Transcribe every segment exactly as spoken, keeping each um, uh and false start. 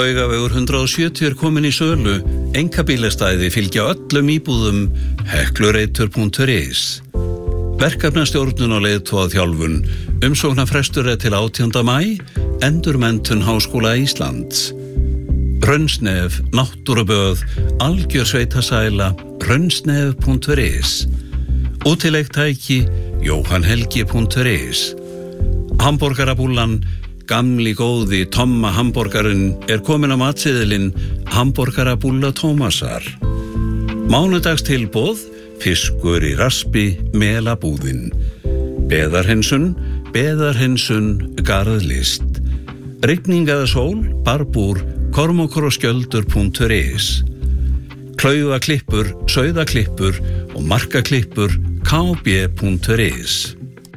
Laugavegur hundrað og sjötíu er komin í sölu. Einkabílastæði fylgja öllum íbúðum. Heklureitur punktur is. Verkefnastjórnun og leiðtogaþjálfun. Umsóknarfrestur er til átjánda maí. Endurmenntun Háskóla Íslands. Rönnsnef, náttúruböð, algjör sveitasæla, rönnsnef punktur is. Útilegtæki, jóhannhelgi punktur is. Hamborgarabúllan, gamli góði Tomma hamborgarinn er komin á matseðilinn Hamborgarabúlla Tómasar. Mánudagstilboð, fiskur í raspi, melabúðin. Beðarhinsun, beðarhinsun, garðlist. Rigning eða sól, barbúr, kormokur og skjöldur punktur is. Klaufaklippur, sauðaklippur og markaklippur kb punktur is.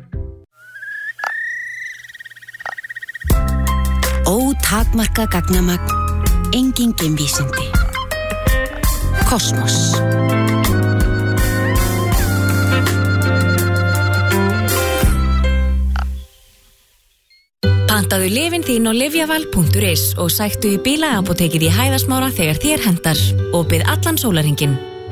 Ótakmarkað gagnamagn, engin geimvísindi. Kosmos. Pantaðu lyfin þín á lyfjaval punktur is og sæktu í bílaapótekið í Hæðasmára þegar þér hendar og bið allan sólarhringinn.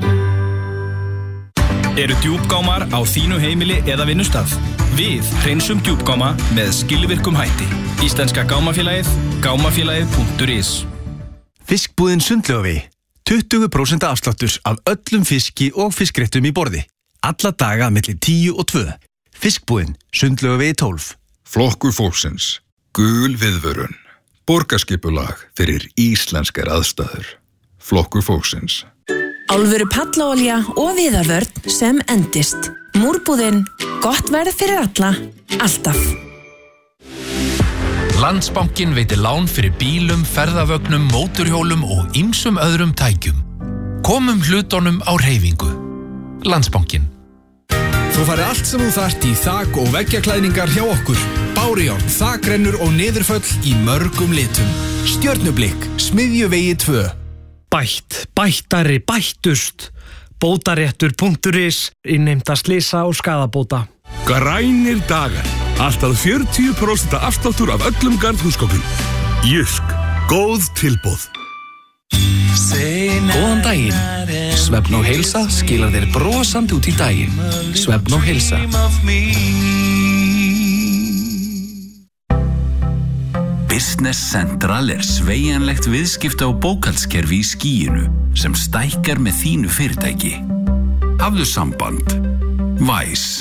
Eru djúpgámar á þínu heimili eða vinnustað? Við hreinsum djúpgáma með skilvirkum hætti. Íslenska gámafélagið, gámafélagið punktur is. Fiskbúðin Sundlaugavegi. tuttugu prósent afsláttur af öllum fiski og fiskréttum í borði. Alla daga milli tíu og tvö. Fiskbúðin Sundlaugavegi tólf. Flokkur fólksins. Gul viðvörun. Borgarskipulag fyrir íslenskar aðstæður. Flokkur fólksins. Alvöru pallaolía og viðarvörn sem endist. Múrbúðin, gott verð fyrir alla, alltaf. Landsbankinn veitir lán fyrir bílum, ferðavögnum, móturhjólum og ýmsum öðrum tækjum. Komum hlutunum á hreyfingu. Landsbankinn. Þú farið allt sem þú þarft í þak- og veggjaklæðningar hjá okkur. Bárujárn, þakrennur og niðurföll í mörgum litum. Stjörnublikk, Smiðjuvegi tvö. Bætt, bættari, bættust. Bótaréttur punktur is, innheimta slysa og skaðabóta. Grænir dagar. Alltaf fjörutíu prósent afsláttur af öllum garðhúsgögnum. Jysk. Góð tilboð. Góðan daginn. Svefn og heilsa skilar þér brosandi út í daginn. Svefn og heilsa. Business Central er sveigjanlegt viðskipta- og bókhaldskerfi í skýinu sem stækkar með þínu fyrirtæki. Hafðu samband. Væs.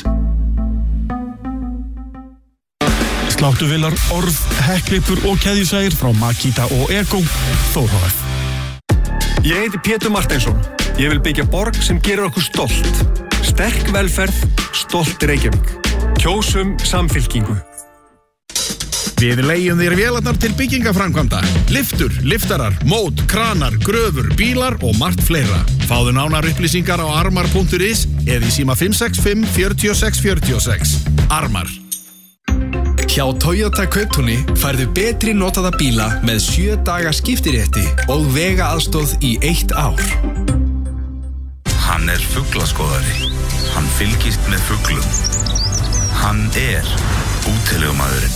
Sláttuvélar, orð, hekklipur og keðjusægir frá Makita og Ego, Þórhf. Ég heiti Pétur Marteinsson. Ég vil byggja borg sem gerir okkur stolt. Sterk velferð, stolt Reykjavík. Kjósum samfylkingu. Við leigjum þér vélarnar til byggingaframkvæmda. Lyftur, lyftarar, mót, kranar, gröfur, bílar og margt fleira. Fáðu nánar upplýsingar á armar punktur is eða í síma fimm sex fimm fjögur sex fjögur sex. Armar. Hjá Toyota Kauptúni færðu betri notaða bíla með sjö daga skiptirétti og vega aðstóð í eitt ár. Hann er fuglaskoðari. Hann fylgist með fuglum. Hann er útilegumaðurinn.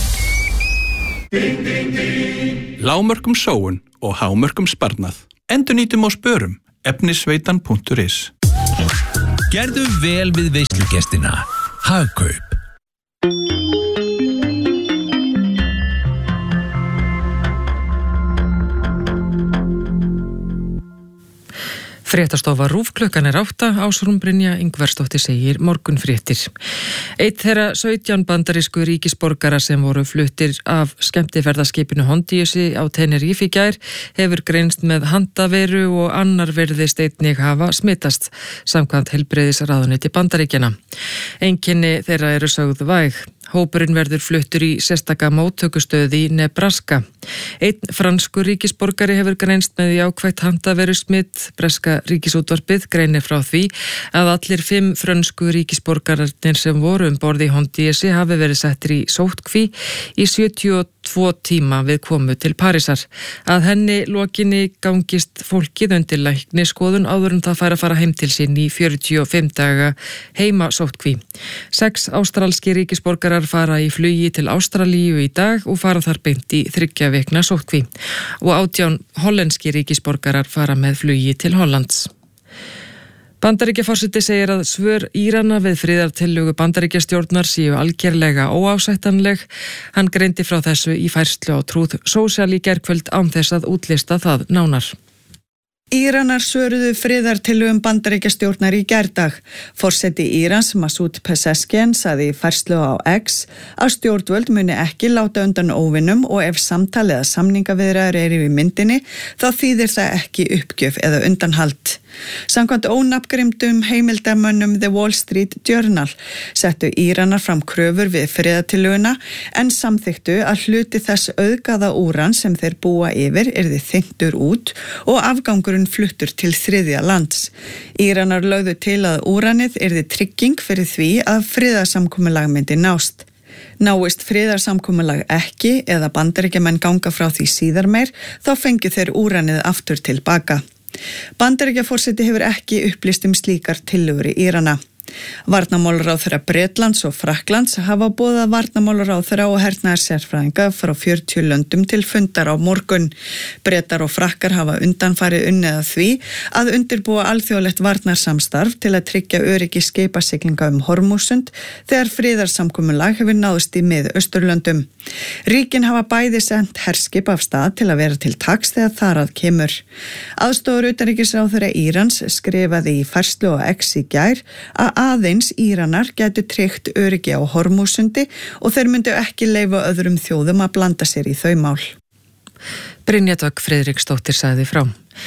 Lágmörkum sóun og hámörkum sparnað. Endurnýtum og spörum. efnisveitan punktur is. Gerðu vel við veislugestina. Hagkaup. Fréttastofa RÚV klukkan er átta, Ásrún Brynja Ingvarsdóttir segir morgunfréttir. Eitt þeirra sautján bandarísku ríkisborgara sem voru fluttir af skemmtiferðaskipinu Hondiusi á Tenerife í gær hefur greinst með handaveru og annar virðist einnig hafa smitast, samkvæmt heilbrigðisráðuneyti Bandaríkjanna. Einkenni þeirra eru sögð væg. Hópurinn verður fluttur í sérstaka móttökustöði í Nebraska. Einn franskur ríkisborgari hefur greinst með jákvætt handaveru smitt. Breska ríkisútvarpið greinir frá því að allir fimm frönsku ríkisborgararnir sem voru um borð í Hondiusi hafi verið settir í sóttkví í sjötíu og tvo tíma við komu til Parísar. Að henni lokinni gangist fólkið undir læknisskoðun áður en það fær að fara heim til sín í fjörutíu og fimm daga heimasóttkví. Sex ástralski ríkisborgarar ríkisborgarar fara í flugi til Ástralíu í dag og fara þar beint í þriggja vikna sóttkví og átján hollenski ríkisborgarar fara með flugi til Hollands. Bandaríkjaforseti segir að svör Írana við friðartillögu Bandaríkjastjórnar séu algerlega óásættanleg. Hann greindi frá þessu í færslu á Truth Social í gærkvöld án þess að útlista það nánar. Íranar svöruðu friðartillögum Bandaríkjastjórnar í gærdag. Forseti Írans Masoud Pezeshkian sagði í færslu á X að stjórnvöld muni ekki láta undan óvinum og ef samtal eða samningaviðræður eru í myndinni þá þýðir það ekki uppgjöf eða undanhald. Samkvæmt ónafngreindum heimildarmönnum The Wall Street Journal settu Íranar fram kröfur við friðartillöguna en samþyktu að hluti þess auðgaða úran sem þeir búa yfir yrði þyntur út og afgangurinn fluttur til þriðja lands. Íranar lögðu til að úranið yrði trygging fyrir því að friðarsamkomulag myndi nást. Náist friðarsamkomulag ekki eða Bandaríkjamenn ganga frá því síðar meir þá fengu þeir úranið aftur tilbaka. Bandaríkjaforseti hefur ekki upplýst um slíkar tillögur í Írana. Varnarmálaráðherra Bretlands og Frakklands hafa boðað varnarmálaráðherra og hernaðarsérfræðinga frá fjörutíu löndum til fundar á morgun. Bretar og Frakkar hafa undanfarið unnið að því að undirbúa alþjóðlegt varnarsamstarf til að tryggja öryggi skipasiglinga um Hormúsund þegar friðarsamkomulag hefur náðst í Mið-Austurlöndum. Ríkin hafa bæði sent herskip af stað til að vera til taks þegar þar að kemur. Aðstofur utanríkisráðherra Írans skrifaði í færslu á X í gær að aðeins Íranar gætu tryggt öryggi á Hormúsundi og þeir myndu ekki leyfa öðrum þjóðum að blanda sér í þau mál. Brynja Dögg Friðriksdóttir sagði frá.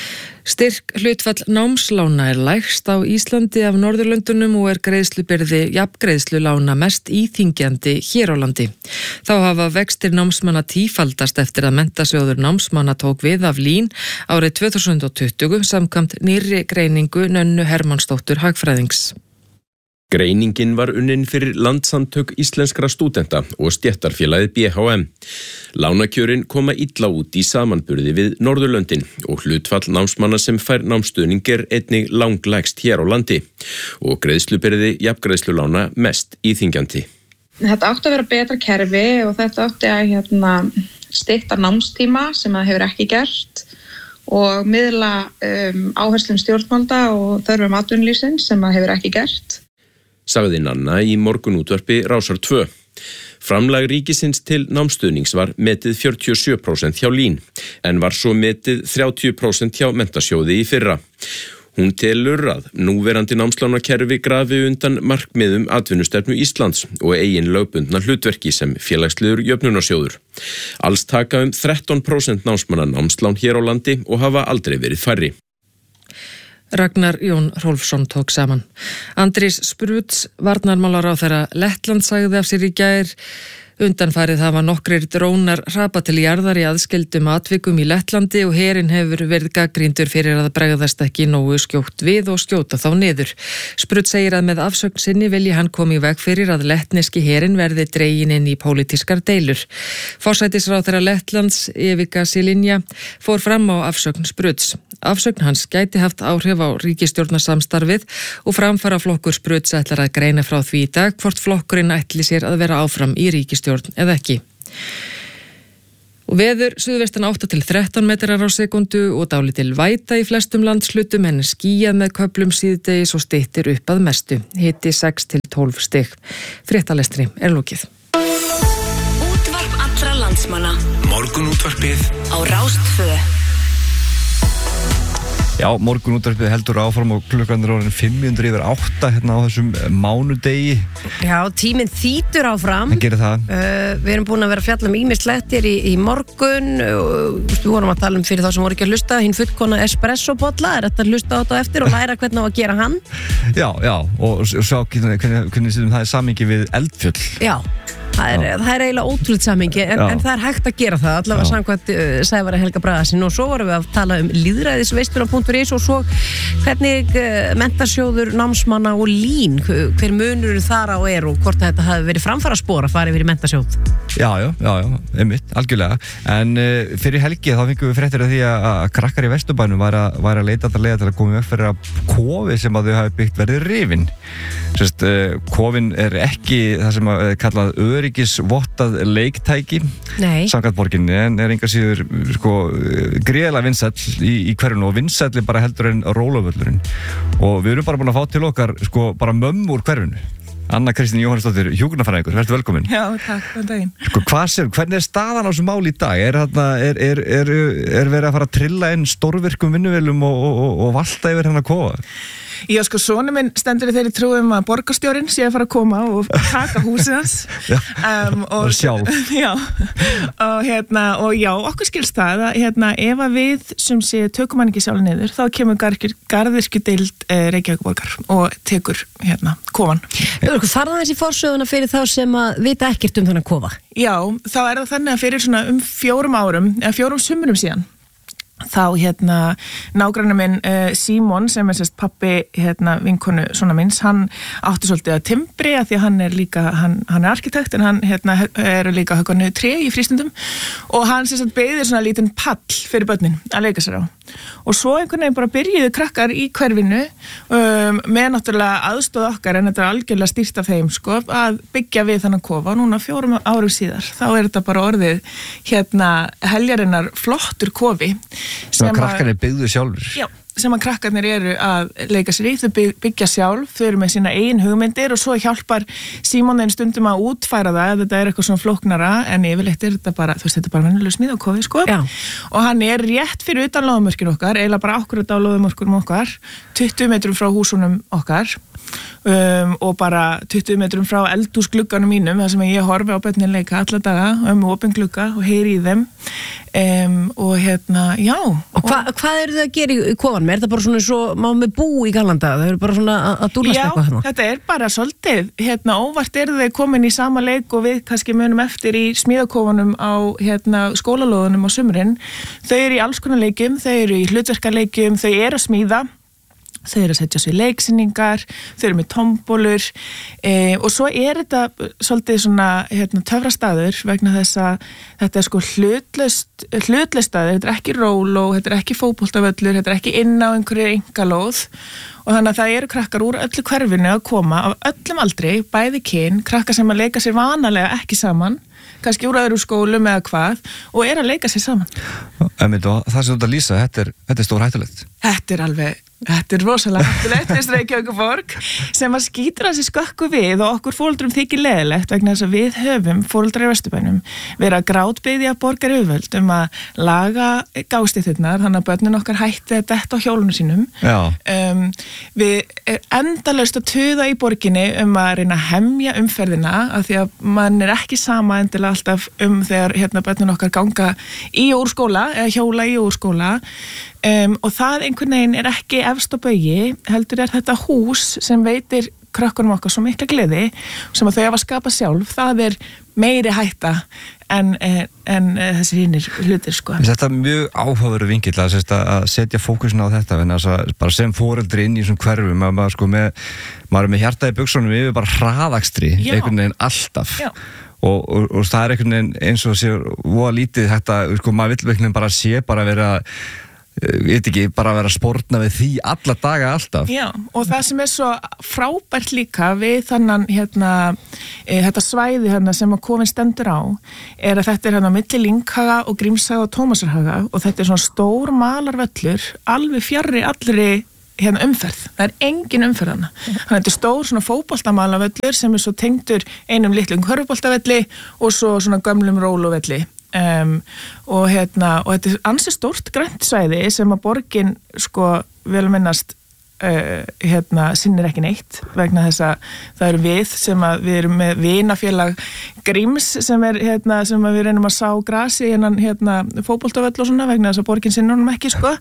Styrk hlutfall námslána er lægst á Íslandi af Norðurlöndunum og er greiðslubyrði jafngreiðslulána mest íþyngjandi hér á landi. Þá hafa vextir námsmanna tífaldast eftir að Menntasjóður námsmanna tók við af LÍN árið tvö þúsund tuttugu samkvæmt nýrri greiningu Nönnu Hermannsdóttur hagfræðings. Greiningin var unnin fyrir Landssamtök íslenskra stúdenta og stéttarfélagið B H M. Lánakjörin koma illa út í samanburði við Norðurlöndin og hlutfall námsmanna sem fær námsstuðning er einnig langlægst hér á landi og greiðslubyrði jafngreiðslulána mest íþyngjandi. Þetta átti að vera betra kerfi og þetta átti að hérna, stytta námstíma sem það hefur ekki gert og miðla um, áherslum stjórnvalda og þörfum atvinnulífsins sem það hefur ekki gert. Sagði Nanna í morgunútvarpi Rásar tvö. Framlag ríkisins til námsstuðnings var metið fjörutíu og sjö prósent hjá LÍN, en var svo metið þrjátíu prósent hjá Menntasjóði í fyrra. Hún telur að núverandi námslánakerfi grafi undan markmiðum atvinnustefnu Íslands og eigin lögbundna hlutverki sem félagslegur jöfnunarsjóður. Alls taka um þrettán prósent námsmanna námslán hér á landi og hafa aldrei verið færri. Ragnar Jón Rolfsson tók saman. Andrís Spruds, varnarmálaráðherra Lettland, sagði af sér í gær. Undanfarið hafa nokkrir drónar hrapað til jarðar í aðskildum atvikum í Lettlandi og herinn hefur verið gagnrýndur fyrir að bregðast ekki nógu skjótt við og skjóta þá niður. Sprudd segir að með afsögn sinni vilji hann komi í veg fyrir að lettneski herinn verði dreginn inn í pólitískar deilur. Forsætisráðherra Lettlands, Evika Silinja, fór fram á afsögn Sprudds. Afsögn hans gæti haft áhrif á ríkisstjórnarsamstarfið og framfaraflokkur Sprudds ætlar að greina frá því í dag hvort flokkurinn ætli sér að vera áfram í ríkisstjórn eða ekki. Og veður suðvestan átta til þrettán metrar á sekundu og dálítil væta í flestum landshlutum en skýjað með köflum síðdegis og styttir upp að mestu. Hiti sex til tólf stig. Fréttalestri er lokið. Útvarp allra landsmanna. Morgunútvarpið á Rás tvö. Já, morgunútvarpið heldur áfram og klukkan er orðin fimm mínútur yfir átta hérna á þessum mánudegi. Já, tíminn þýtur áfram. Það gerir það. Uh, við erum búin að vera að fjalla um ýmislegt hér í, í morgun. Uh, við vorum að tala um fyrir þá sem voru ekki að hlusta, hinn fullkona espresso-bolla, er þetta að hlusta á þetta eftir og læra hvernig á að gera hann? Já, já, og, og sjá hvernig, hvernig, hvernig það er samhengi við eldfjöll. Já. Það er, það er eiginlega ótrúlega samingi en, en það er hægt að gera það allavega samkvæmt uh, Sævari Helga Bragasin og svo vorum við að tala um lýðræðisveistluna punktur is og svo hvernig uh, menntasjóður, námsmanna og lín hver munur þar á er og hvort þetta hafi verið framfaraspor að fara yfir í menntasjóð. Já, já, já, já, einmitt, algjörlega en uh, fyrir helgi þá fengum við fréttir af því að, að krakkar í Vesturbænum var að, var að leita alltaf leiða til að koma upp fyrir að kofi sem að þau hafi byggt verið rifin. Sérst, uh, kofin er ekki það sem að kallað öryggisvottað leiktæki samkvæmt borginni en er enga síður sko, gríðarlega vinsæll í, í hverjunu og vinsælli bara heldur en róluvöllurinn og við erum bara búin að fá til okkar sko, bara mömmu úr hverjunu. Anna Kristín Jóhannesdóttir, hjúkrunarfræðingur, verður velkomin. Já, takk, góðan daginn. Sko, hvað sér, hvernig er staðan á þessu mál í dag? Er, er, er, er, er verið að fara að trilla inn stórvirkum vinnuvélum og, og, og, og valta yfir hennar kofa? Já, sko, sonu minn stendur í þeirri trúum að borgarstjórinn sé að fara að koma og taka húsið hans. um, og, sjálf. Já, og hérna, og já, okkur skilst það að hérna, ef að við sem sé tökum hann ekki sjálf niður, þá kemur garðirkjudeild eh, Reykjavíkurborgar og tekur hérna, kofan. Farða þessi fórsöguna fyrir þá sem að vita ekkert um þennan kofa? Já, þá er það þannig að fyrir svona um fjórum árum, eða fjórum sumurum síðan, þá hérna nágrannar minn uh, Símon sem er sérst pappi hérna vinkonu svona minns, hann átti svolítið að timbri að því að hann er líka, hann, hann er arkitekt en hann hérna er líka að höggva niður tré í frístundum og hann sérst beðir svona lítinn pall fyrir börnin að leika sér á og svo einhvern veginn bara byrjuðu krakkar í hverfinu um, með náttúrulega aðstóð okkar en þetta er algjörlega stýrt af þeim sko að byggja við þannig kofa og núna fjórum árum síðar þá er þetta bara orðið hérna heljarinnar flottur kofi sem að krakkarnir byggðu sjálfur. Já, sem að krakkarnir eru að leika sér í, þau byggja sjálf, þau eru með sína eigin hugmyndir og svo hjálpar Símonin stundum að útfæra það ef þetta er eitthvað svona flóknara en yfirleitt er þetta bara, þú veist, þetta er bara venjuleg smíðakofi, sko. Já. Og hann er rétt fyrir utan lóðamörkin okkar, eiginlega bara akkurat á lóðamörkunum okkar, tuttugu metrum frá húsunum okkar um, og bara tuttugu metrum frá eldhúsglugganum mínum, þar sem ég horfi á börnin leika alla daga, um opin glugga og heyri í þeim um, og hérna, já. Og hva, hvað eru þau að gera í kofanum? Er þetta bara svona svo, má með bú í galanda? Þau eru bara svona að dúllast eitthvað hérna? Já, þetta er bara svolítið, hérna, óvart eru þau komin í sama leik og við kannski munum eftir í smíðakofanum á hérna, skólalóðunum á sumrin. Þau eru í alls konar leikjum, þau eru í hlutverkaleikjum, þau eru að smíða. Þau eru að setja sér leiksýningar, þau eru með tombólur e, og svo er þetta svolítið svona hérna, töfrastaður vegna þess að þetta er sko hlutlaust, hlutlaust staður, þetta er ekki róló, þetta er ekki fótboltavöllur, þetta er ekki inn á einhverju engalóð og þannig að það eru krakkar úr öllu hverfinu að koma af öllum aldri, bæði kyn, krakkar sem að leika sér vanalega ekki saman, kannski úr öðru skólum eða hvað og er að leika sér saman. Emitt, og það sem þú ert að lýsa, þetta er, þetta er stór hættulegt. Þetta er alveg, þetta er rosalega hættulegt þessi Reykjavíkurborg sem að skýtur að sér skökku við og okkur fóreldrum þykir leðilegt vegna þess að við höfum fóreldrar í Vesturbænum verið að grátbiðja borgaryfirvöld um að laga gástýtturnar þannig að börnin okkar hætti að detta á hjólunum sínum. Um, við endalaust að tuða í borginni um að reyna að hemja umferðina af því að mann er ekki sama endilega alltaf um þegar hérna börnin okkar ganga í og úr skóla eða hjóla í og úr skóla um, og það einhvern veginn er ekki efst á baugi, heldur er þetta hús sem veitir krökkunum okkar svo mikla gleði sem að þau hafa skapað sjálf, það er meiri hætta en, en, en þessi hinnir hlutir sko. Þetta er mjög áhugaverður vinkill að, að setja fókusin á þetta en að bara sem foreldri inn í svona hverfum að maður sko með, maður er með hjarta í buxunum yfir bara hraðakstri einhvern veginn alltaf. Já. Og, og, og það er einhvern veginn eins og sé voða lítið þetta, sko, maður vill einhvern veginn bara sé bara vera ég veit ekki, bara vera að sportna við því alla daga alltaf. Já, og það sem er svo frábært líka við þannan hérna, e, þetta svæði hérna sem að kofinn stendur á er að þetta er hérna milli Lynghaga og Grímshaga og Tómasarhaga og þetta er svona stór malarvöllur alveg fjarri allri hérna umferð, það er engin umferð hana. Þannig að þetta er stór svona fótboltamalarvöllur sem er svo tengdur einum litlum körfuboltavelli og svo svona gömlum róluvelli. Um, og hérna og þetta er ansi stórt grænt svæði sem að borgin sko vel minnast uh, hérna sinnir ekki neitt vegna þess að það eru við sem að við erum með vinafélag Gríms sem er hérna sem að við reynum að sá grasi innan hérna fótboltavöll og svona vegna þess að borgin sinnir honum ekki sko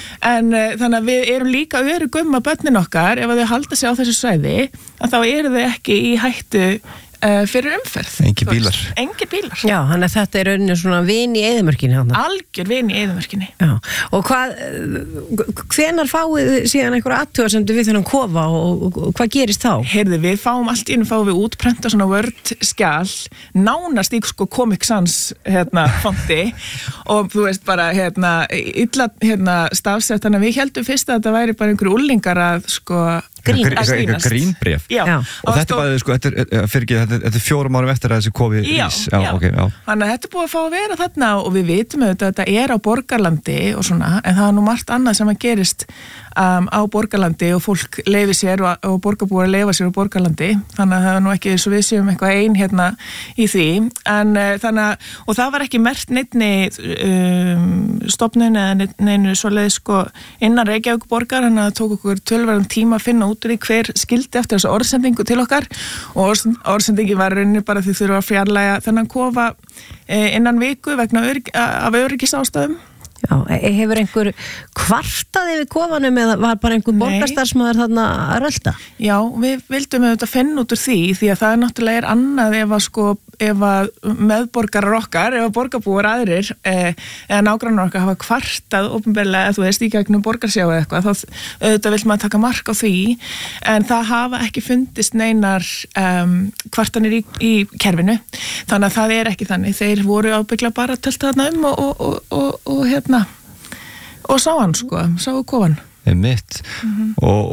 en uh, þannig að við erum líka örugum að börnin okkar ef að þau halda sig á þessu svæði að þá eru þau ekki í hættu uh, fyrir umferð. Engi bílar. Engi bílar. Já, þannig að þetta er rauninni svona vin í eyðimörkinni. Algjör vin í eyðimörkinni. Já, og hvað, hvenær fáið síðan einhverja athugasemdir við þennan kofa og, og, og hvað gerist þá? Heyrðu, við fáum allt í einu fáum við útprenta svona Word skjal, nánast í sko Comic Sans hérna fonti og þú veist bara hérna, illa hérna stafsett, þannig að við heldum fyrst að þetta væri bara einhverju úlingar að sko Grín, eitthvað grínbréf. Já. Já. Og þetta er bara, sko, þetta er, fyrir ekki, þetta er fjórum árum eftir að þessi kofi já, rís. Já, já. ok, já. Þannig að þetta er búið að fá að vera þarna og við vitum auðvitað að þetta er á borgarlandi og svona, en það er nú margt annað sem að gerist um, á borgarlandi og fólk leifi sér og, og borgarbúar leifa sér á borgarlandi, þannig að það er nú ekki svo við séum eitthvað ein hérna í því, en uh, þannig að, og það var ekki merkt neittni um, stofnun eða neinu svoleið sko innan Reykjavík borgar, þannig að það tók okkur tölverðan tíma að finna út úr í hver skildi eftir þessu orðsendingu til okkar og orðsendingi var rauninni bara því þurfa að fjarlæga þennan kofa innan viku vegna örygg, af öryggisástæðum. Já, hefur einhver kvartað yfir kofanum eða var bara einhver borgarstarfsmaður þarna að rölda? Já, við vildum auðvitað finna út úr því því að það er náttúrulega er annað ef að sko ef að meðborgarar okkar, ef að borgarbúar aðrir eh, eða nágrannar okkar hafa kvartað opinberlega, eða þú veist, í gegnum borgarsjá eða eitthvað, þá auðvitað vil maður taka mark á því, en það hafa ekki fundist neinar um, kvartanir í, í kerfinu, þannig að það er ekki þannig, þeir voru ábyggla bara að tölta þarna um og, og, og, og, og hérna, og sá hann sko, sáu kofan. Mitt mm-hmm. og,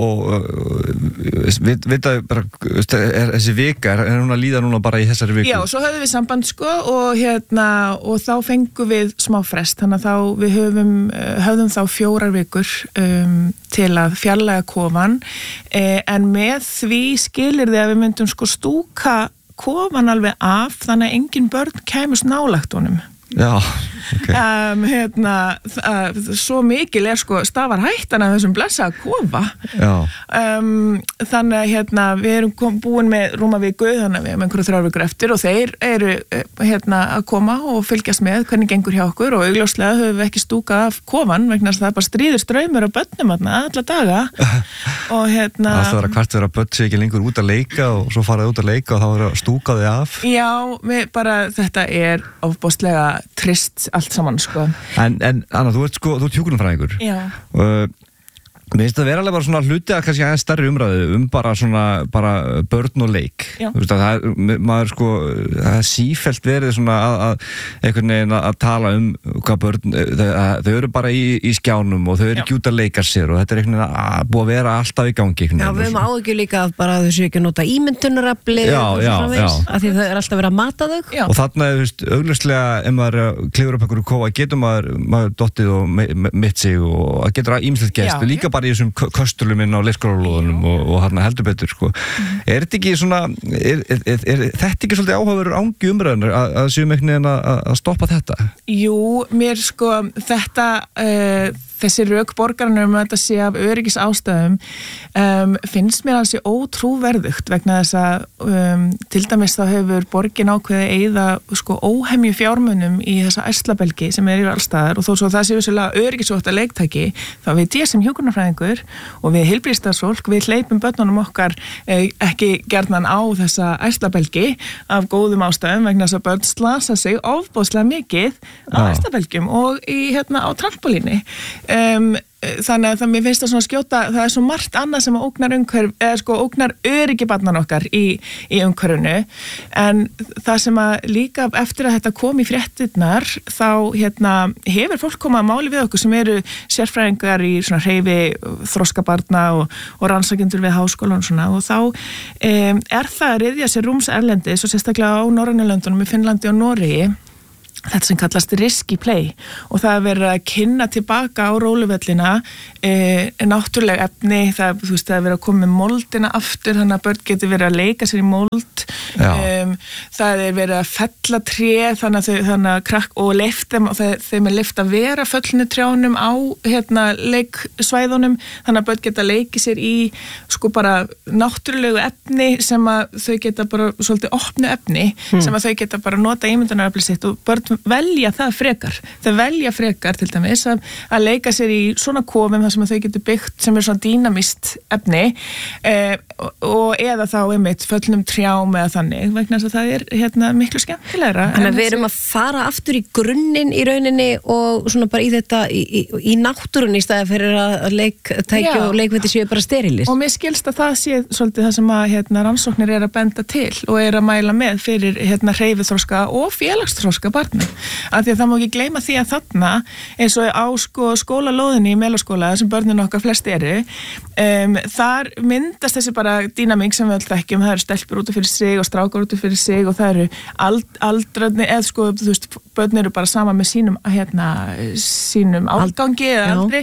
og við veitum bara er, þessi vika, er, er hún að líða núna bara í þessari viku? Já, svo höfum við samband sko og hérna og þá fengum við smá frest, þannig að þá við höfum höfðum þá fjórar vikur um, til að fjarlæga kofan eh, en með því skilir þið að við myndum sko stúka kofan alveg af þannig að engin börn kæmust nálægt honum. Já, ok. Um, hérna, uh, svo mikil er sko stafar hættan af þessum blessaða kofa. Já. Um, þannig að hérna, við erum kom, búin með rúma viku, þannig að við erum einhverju þrjár vikur eftir og þeir eru hérna að koma og fylgjast með hvernig gengur hjá okkur og augljóslega höfum við ekki stúkað af kofan vegna þess að það bara stríður straumur á börnum alla daga og hérna... Það er að hvert vera börn sé ekki lengur út að leika og svo faraði út að leika og þá er að stúka þið af. Já, við bara, þetta er ofbóðslega trist allt saman sko. En, en Anna, þú ert sko, þú ert hjúkrunarfræðingur. Já. Uh, Mér finnst það vera alveg bara svona hluti að kannski aðeins stærri umræðu um bara svona, bara börn og leik. Já. Þú veist að það er, maður sko, það er sífellt verið svona að, að einhvern veginn að tala um hvað börn, þau, þau eru bara í, í skjánum og þau eru ekki út að leika sér og þetta er einhvern veginn að búið að vera alltaf í gangi. Já, við höfum áhyggjur líka að bara þau séu ekki að nota ímyndunarafli og svona veist, að því þau eru alltaf verið að mata þau. Já. Og þarna, þú veist, augljóslega ef maður klifur upp einhverju kóa, getur maður, maður dottið og me, me, mitt sig og að getur ýmislegt gerst, líka bara í þessum köstulum inn á leikskólalóðunum og, og hérna heldur betur sko. Mm. Er þetta ekki svona er, er, er, er þetta ekki svolítið áhugaverður ángi umræðunar að, að séum einhvern veginn að, að stoppa þetta? Jú, mér sko þetta uh, þessi rök borgarnir um að þetta sé af öryggis ástæðum um, finnst mér alveg ótrúverðugt vegna þess að um, til dæmis þá hefur borgin ákveðið eyða sko óhemju fjármunum í þessa ærslabelgi sem er í allstaðar og þó svo það sé vissulega öryggisvotta leiktæki þá veit ég sem hjúkrunarfræðingur og við heilbrigðisstarfsfólk við hleypum börnunum okkar eh, ekki gjarnan á þessa ærslabelgi af góðum ástæðum vegna þess að börn slasa sig ofboðslega mikið á ærslabelgjum og í, hérna, á trampolíni. Um, þannig að það mér finnst það svona skjóta það er svo margt annað sem ógnar umhverf eða sko ógnar öryggi barnan okkar í, í umhverfinu en það sem að líka eftir að þetta kom í fréttirnar þá hérna hefur fólk komað að máli við okkur sem eru sérfræðingar í svona hreyfi þroska barna og, og rannsakendur við háskólan og svona og þá um, er það að ryðja sér rúms erlendis og sérstaklega á Norrænulöndunum í Finnlandi og Noregi þetta sem kallast risky play og það er verið að kynna tilbaka á róluvellina e, náttúrulega efni, það, þú veist, það er verið að koma með moldina aftur, þannig að börn getur verið að leika sér í mold um, það er verið að fella tré þannig að þau, þannig að krakk og leift þeim og þeim er leift að vera föllinu trjánum á hérna leiksvæðunum, þannig að börn geta leikið sér í sko bara náttúrulegu efni sem að þau geta bara svolítið opnu efni hmm. sem að þau geta bara nota ímyndunaraflið sitt og börn velja það frekar þau velja frekar til dæmis að, að leika sér í svona kofum þar sem þau getur byggt sem er svona dýnamist efni eh, og, og eða þá einmitt föllnum trjám eða þannig, vegna þess að það er hérna miklu skemmtilegra. Þannig að við erum að fara aftur í grunninn í rauninni og svona bara í þetta í, í, í náttúrunni í staði fyrir að leiktæki og leikviti séu bara sterilir. Og mér skilst að það sé svolítið það sem að hérna rannsóknir er að benda til og er að mæla með fyrir hérna hreyfiþroska og félagsþroska barna. Af því að það má ekki gleyma því að þarna eins og á sko skólalóðinni í Melaskóla sem börnin okkar flest eru, um, þar myndast þessi bara dýnamík sem við öll þekkjum, það eru stelpur út af fyrir sig og strákar út af fyrir sig og það eru ald, aldrarni, eða sko þú veist, börn eru bara sama með sínum hérna, sínum árgangi eða aldri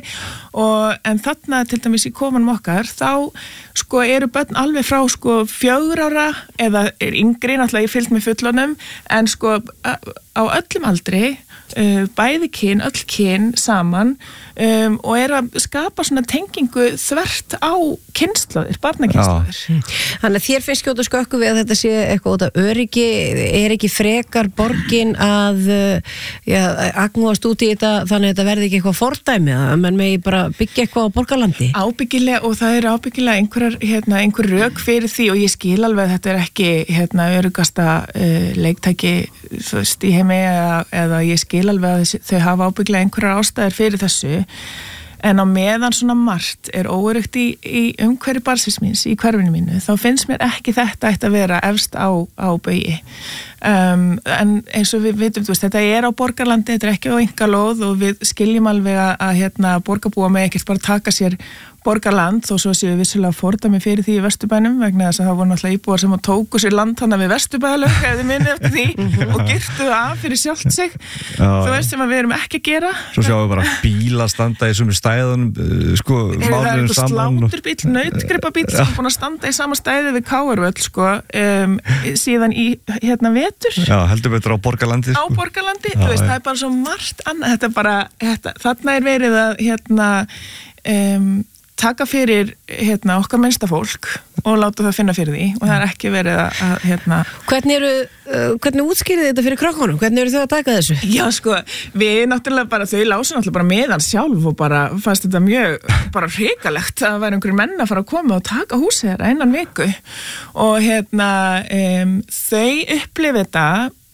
og en þarna til dæmis í kofanum okkar þá sko eru börn alveg frá sko fjögur ára eða er yngri, náttúrulega ég fylgd með fullonum en sko á öllum aldri Uh, bæði kyn, öll kyn saman um, og er að skapa svona tengingu þvert á kynslóðir, barnakynslóðir. Þannig að þér finnst skjóta skökku við að þetta sé eitthvað út af öryggi, er ekki frekar borgin að ja, agnúast út í þetta þannig að þetta verði ekki eitthvað fordæmi að menn megi bara byggja eitthvað á borgarlandi? Ábyggilega og það eru ábyggilega einhverjar, hérna, einhver rök fyrir því og ég skil alveg að þetta er ekki hérna, öruggasta uh, leiktæki þú veist, í heimi eða, eða ég skil alveg að þessi, þau hafa ábygglega einhverjar ástæður fyrir þessu en á meðan svona margt er óöryggt í, í umhverfi barnsins míns í hverfinu mínu þá finnst mér ekki þetta ætti að vera efst á, á baugi um, en eins og við vitum veist, þetta er á borgarlandi, þetta er ekki á einkalóð og við skiljum alveg að, að hérna, borgarbúa með ekkert bara taka sér borgarland þó svo séu við vissulega fordæmi fyrir því í Vesturbænum vegna þess að það voru náttúrulega íbúar sem tóku sér land hana við Vesturbæðalög eða þið minni eftir því og girtu af fyrir sjálft sig Já. Þú veist sem að við erum ekki að gera Svo sjáum við bara bíla standa í sumir stæðunum sko, það er eitthvað sláturbíl, nautgripabíl sem er búin að standa í sama stæði við Káarvöll sko, um, síðan í hérna vetur Já, heldur betur á borgarlandi á sko. borgarlandi, Já, þú veist, ja. það er bara svo margt annað, þetta er bara, þetta, þarna er verið að hérna um, taka fyrir hérna, okkar minnsta fólk og láta það finna fyrir því og það er ekki verið að, að hérna... Hvernig eru, uh, hvernig útskýrið þetta fyrir krakkonum? Hvernig eru þau að taka þessu? Já, sko, við náttúrulega bara, þau lásu náttúrulega bara meðan sjálf og bara fannst þetta mjög bara hrikalegt að vera einhverjum menn að fara að koma og taka húsið þeirra innan viku og hérna um, þau upplifa þetta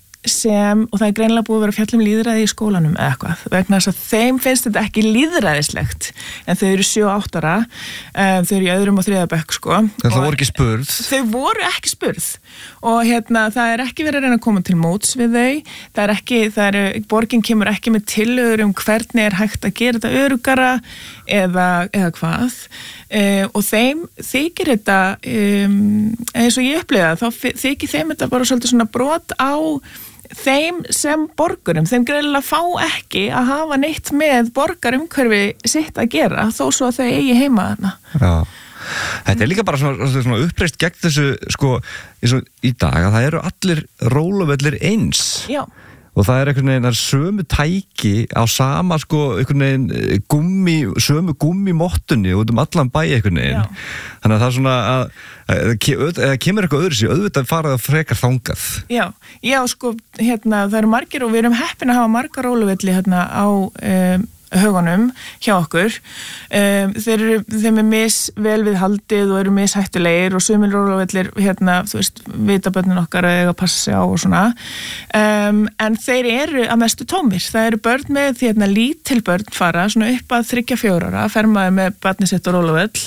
sem, og það er greinilega búið að vera fjallum lýðræði í skólanum eða eitthvað, vegna þess að þeim finnst þetta ekki lýðræðislegt en þau eru sjö og átta ára um, þau eru í öðrum og þriðja bekk sko Það voru ekki spurð Þau voru ekki spurð og hérna það er ekki verið að reyna að koma til móts við þau það er ekki, það er, borgin kemur ekki með tillögur um hvernig er hægt að gera þetta öruggara eða, eða hvað uh, og þeim þykir þetta um, eins og ég upplifa þá þykir þeim þetta bara svolítið svona brot á þeim sem borgurum, þeim greiðlega fá ekki að hafa neitt með borgarumhverfi sitt að gera þó svo að þau eigi heima þarna. Já, þetta er líka bara svona, svona uppreist gegn þessu sko eins og í dag að það eru allir róluvellir eins. Já. Og það er einhvern veginn, það er sömu tæki á sama sko, einhvern veginn gummi, sömu gummimottunni út um allan bæ einhvern veginn. Já. Þannig að það er svona að, að, að kemur eitthvað öðru sér, auðvitað farið að frekar þangað. Já, já sko, hérna, það eru margir og við erum heppin að hafa marga róluvelli hérna á um, högunum hjá okkur. Um, þeir eru, þeim er misvel við haldið og eru mishættulegir og sumir róluvellir, hérna, þú veist, vitabönnin okkar að eiga að passa sig á og svona. Um, en þeir eru að mestu tómir. Það eru börn með, hérna, lítil börn fara, svona upp að þriggja fjórara, fermaði með barnið sitt og róluvell.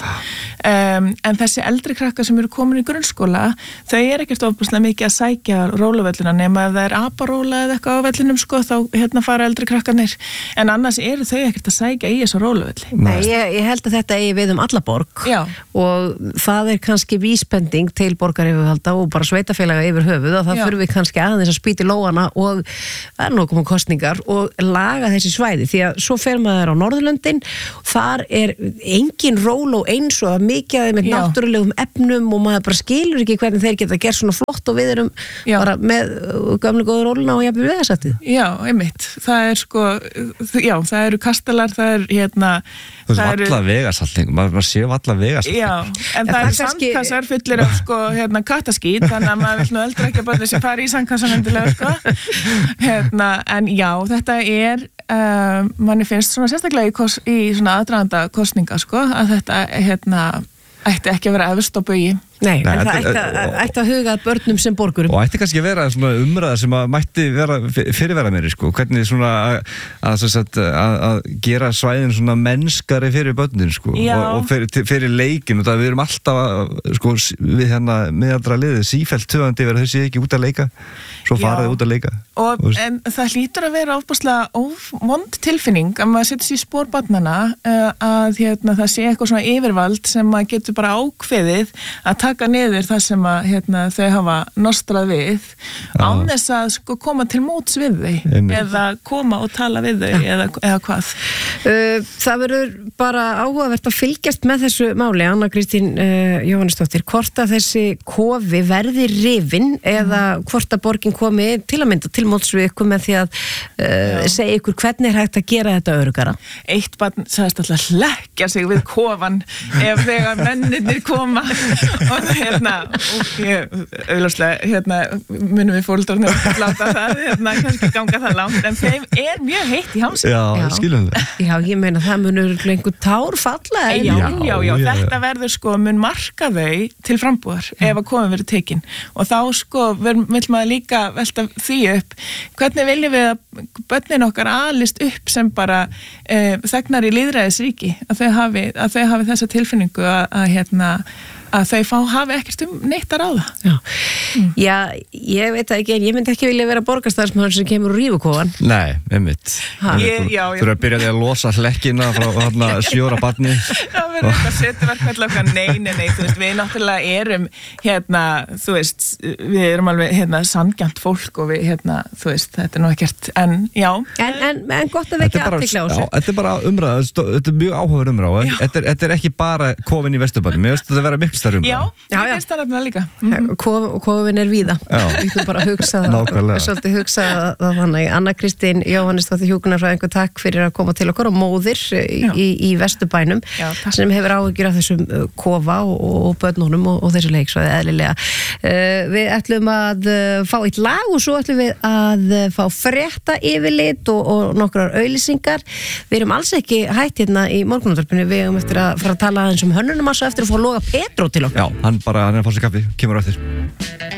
Um, en þessi eldri krakkar sem eru komin í grunnskóla, þau er ekkert ofbúslega mikið að sækja róluvellina nema ef það er aparóla eða eitthvað á vellinum, sko, þá, hérna, fara eldri krakkarnir. En annars eru þau ekkert að sækja í þessu róluvelli. Nei, ég, ég held að þetta eigi við um alla borg. Já. Og það er kannski vísbending til borgaryfirvalda og bara sveitafélaga yfir höfuð og það fyrir við kannski aðeins að spýta í lóana og það er nokkuð um kostningar og laga þessi svæði því að svo fer maður á Norðurlöndin þar er engin róló eins og mikið með Já. náttúrulegum efnum og maður bara skilur ekki hvernig þeir geta gert svona flott og við erum Já. bara með gömlu góður róluna og jafnvel veðarsættið. Já, einmitt. Það er sko, já, það eru kastalar, það er hérna Þú veist, valla vegasalting, maður, maður sé valla vegasalting. Já, en það eru sandkassar fullir af sko, hérna, kattaskít, þannig að maður vil nú eldur ekki að börja sér fara í sandkassan endilega, sko. Hérna, en já, þetta er, uh, manni finnst svona sérstaklega í, kos, í svona aðdraganda kosninga, sko, að þetta, hérna, ætti ekki að vera efst á baugi. Nei, Nei, en það þetta- ætti að, ætti að huga að börnum sem borgurum. Og ætti kannski að vera svona umræða sem að mætti vera fyrirvera meiri sko, hvernig svona að, að, sem sagt, að, að gera svæðin svona mennskari fyrir börnin sko Já. og, og fyrir, til- fyrir leikin og það við erum alltaf að, sko, við hérna meðaldra liðið sífellt töðandi verið þessi ekki út að leika svo faraði út að leika. Og, Og veist- en það hlýtur að vera ofbúslega óvond tilfinning að maður setja sér í spór barnanna uh, að hérna, það sé eitthvað svona yfirvald sem maður getur bara ákveðið að taka niður það sem að hérna, þau hafa nostrað við án þess að sko, koma til móts við þau Einmitt. eða koma og tala við þau eða, eða hvað. Uh, það verður bara áhugavert að fylgjast með þessu máli, Anna Kristín uh, Jóhannesdóttir, hvort að þessi kofi verði rifin eða hvort að borgin komi til að mynda til móts við ykkur með því að uh, segja ykkur hvernig er hægt að gera þetta öruggara. Eitt barn sagðist alltaf hlekkja sig við kofan ef þegar mennirnir koma og hérna og ég, auðvitað hérna munum við fólkdórnum að láta það hérna kannski ganga það langt en þeim er mjög heitt í hamsi. Já, skilum það. Já, ég meina það munur einhver tár falla. Já, já, já, já, þetta verður sko mun marka þau til frambúðar ef að kofin verður tekin og þá sko vil maður líka velta því upp hvernig viljum við að börnin okkar alist upp sem bara e, þegnar í lýðræðisríki að þau hafi, að þau hafi þessa tilfinningu að, að hérna að þau fá hafi ekkert um neitt að ráða. Já. Mm. Já, ég veit það ekki en ég myndi ekki vilja vera borgarstæðismaður sem kemur úr rífukofan. Nei, einmitt. Ha. Ég- já, já. Þú eru að byrja því að losa hlekkina frá hérna sjóra barni. Það verður eitthvað setjaverkvall okkar, nei, nei, nei, þú veist, við náttúrulega erum, hérna, þú veist, við erum alveg, hérna, sanngjarnt fólk og við, hérna, þú veist, þetta er nú ekkert, en, já. En, en, en gott að vekja athygli á þessu. Já, þetta er bara umræða, þetta er mjög áhugaður umræða. Þetta er, þetta er ekki bara kofin í Vesturbænum, mér finnst þetta að vera miklu stærri umræða. Já, ég finnst það nefnilega líka. Kof, kofin er víða. Já. Við þurfum bara að hugsa það. Nákvæmlega. Svolítið hugsa það þannig. Anna Kristín Jóhannesdóttir hjúkrunarfræðingur, takk fyrir að koma til okkur og móðir í, í, í Vesturbænum Já, sem hefur áhyggjur af þessum uh, kofa og, og börnunum og, og þessu leik svo eðlilega. Uh, við ætlum að uh, fá eitt lag og svo ætlum við að uh, fá frétta yfirlit og, og nokkrar auglýsingar. Við erum alls ekki hætt hérna í morgunútvarpinu, við erum eftir að fara að tala aðeins um hönnunum og eftir að fá Loga Petró til okkur. Já, hann bara, hann er að fá sér kaffi, kemur á eftir.